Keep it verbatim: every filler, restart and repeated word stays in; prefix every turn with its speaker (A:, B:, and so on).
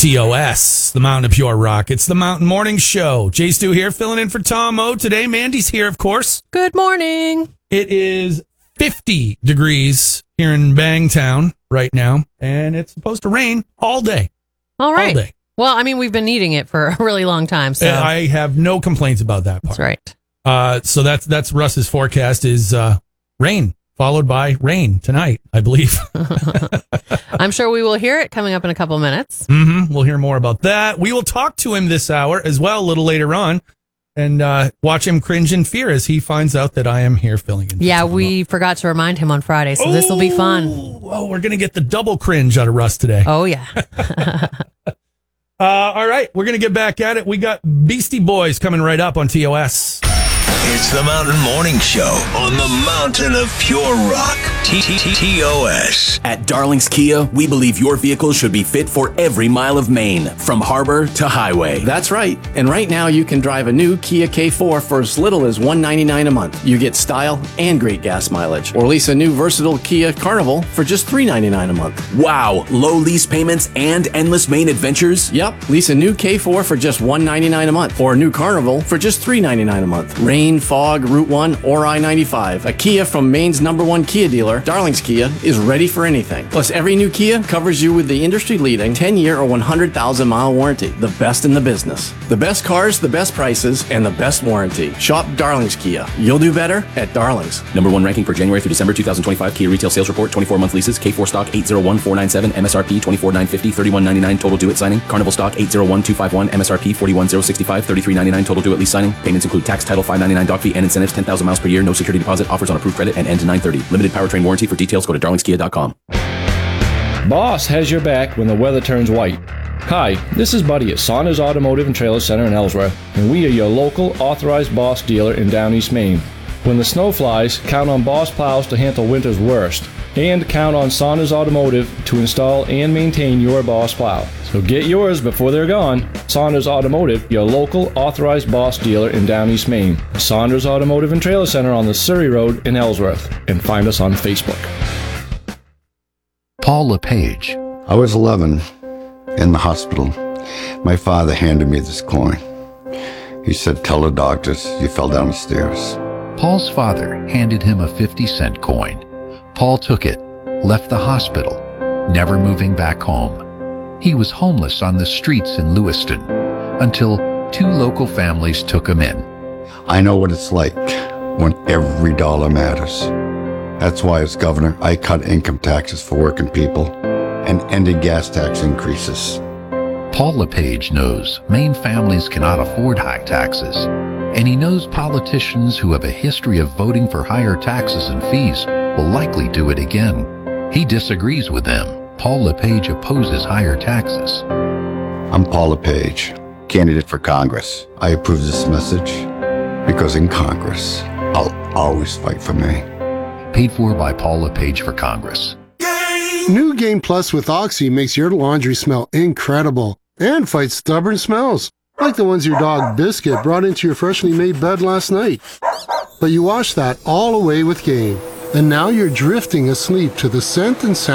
A: T O S, the Mountain of Pure Rock. It's the Mountain Morning Show. Jay Stu here, filling in for Tom O today. Mandy's here, of course.
B: Good morning.
A: It is fifty degrees here in Bangtown right now, and it's supposed to rain all day.
B: All right.
A: All day.
B: Well, I mean, we've been needing it for a really long time, so
A: I have no complaints about that part.
B: That's right.
A: Uh, so that's that's Russ's forecast is uh, rain, followed by rain tonight, I believe.
B: I'm sure we will hear it coming up in a couple minutes.
A: Mm-hmm. We'll hear more about that. We will talk to him this hour as well, a little later on, and uh, watch him cringe in fear as he finds out that I am here filling in.
B: Yeah, we forgot to remind him on Friday, so
A: oh,
B: this will be fun.
A: Oh, we're going to get the double cringe out of Russ today.
B: Oh, yeah.
A: uh, all right, we're going to get back at it. We got Beastie Boys coming right up on T O S.
C: It's the Mountain Morning Show on the Mountain of Pure Rock. T T T O S.
D: At Darling's Kia, we believe your vehicle should be fit for every mile of Maine, from harbor to highway.
E: That's right. And right now you can drive a new Kia K four for as little as one hundred ninety-nine dollars a month. You get style and great gas mileage. Or lease a new versatile Kia Carnival for just three hundred ninety-nine dollars a month.
D: Wow, low lease payments and endless Maine adventures?
E: Yep, lease a new K four for just one hundred ninety-nine dollars a month. Or a new Carnival for just three hundred ninety-nine dollars a month. Rain, fog, Route one, or I ninety-five. A Kia from Maine's number one Kia dealer, Darling's Kia, is ready for anything. Plus, every new Kia covers you with the industry-leading ten-year or one hundred thousand mile warranty. The best in the business. The best cars, the best prices, and the best warranty. Shop Darling's Kia. You'll do better at Darling's.
D: Number one ranking for January through December twenty twenty-five Kia retail sales report, twenty-four month leases, K four stock eight oh one four nine seven, M S R P twenty-four nine fifty, thirty-one ninety-nine total due at signing. Carnival stock eight oh one two five one, M S R P forty-one oh sixty-five, thirty-three ninety-nine total due at lease signing. Payments include tax, title, five ninety-nine doc fee, and incentives, ten thousand miles per year, no security deposit, offers on approved credit, and end to nine thirty. Limited powertrain warranty. For details, go to darlings kia dot com.
F: Boss has your back when the weather turns white. Hi, this is Buddy at Saunders Automotive and Trailer Center in Ellsworth, and we are your local authorized Boss dealer in Down East Maine. When the snow flies, count on Boss plows to handle winter's worst, and count on Saunders Automotive to install and maintain your Boss plow. So get yours before they're gone. Saunders Automotive, your local authorized Boss dealer in Down East Maine. Saunders Automotive and Trailer Center on the Surrey Road in Ellsworth, and find us on Facebook.
G: Paul LePage.
H: I was eleven, in the hospital. My father handed me this coin. He said, "Tell the doctors you fell down the stairs."
G: Paul's father handed him a fifty cent coin. Paul took it, left the hospital, never moving back home. He was homeless on the streets in Lewiston until two local families took him in.
H: I know what it's like when every dollar matters. That's why as governor, I cut income taxes for working people and ended gas tax increases.
G: Paul LePage knows Maine families cannot afford high taxes, and he knows politicians who have a history of voting for higher taxes and fees will likely do it again. He disagrees with them. Paul LePage opposes higher taxes.
H: I'm Paul LePage, candidate for Congress. I approve this message because in Congress, I'll always fight for Maine.
G: Paid for by Paul LePage for Congress.
I: New Game Plus with Oxy makes your laundry smell incredible and fights stubborn smells, like the ones your dog Biscuit brought into your freshly made bed last night. But you wash that all away with Game, and now you're drifting asleep to the scent and sound